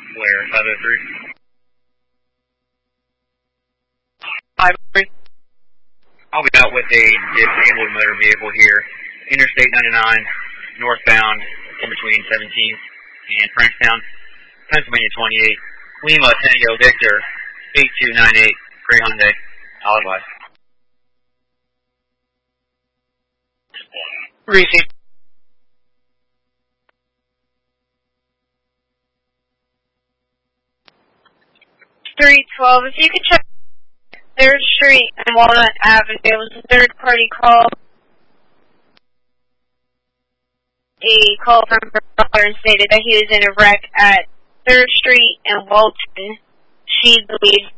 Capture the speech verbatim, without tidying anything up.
Where, five oh three? five oh three. I'll be out with a disabled motor vehicle here. Interstate ninety-nine, northbound, in between seventeenth and Frankstown, Pennsylvania twenty-eight. Lima Tango Victor, eight two nine eight, Gray Hyundai, Alibis. Receive. three twelve, if you could check third Street and Walnut Avenue, it was a third party call. A call from her father stated that he was in a wreck at third Street and Walton. She believes